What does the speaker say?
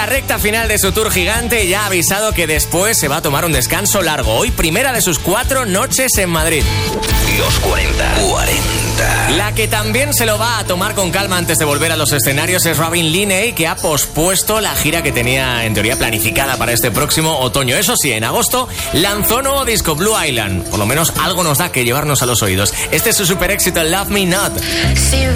la recta final de su tour gigante y ya ha avisado que después se va a tomar un descanso largo. Hoy primera de sus 4 noches en Madrid. Los 40. La que también se lo va a tomar con calma antes de volver a los escenarios es Robin Linney, que ha pospuesto la gira que tenía en teoría planificada para este próximo otoño. Eso sí, en agosto lanzó nuevo disco, Blue Island. Por lo menos algo nos da que llevarnos a los oídos. Este es su super éxito, Love Me Not. See you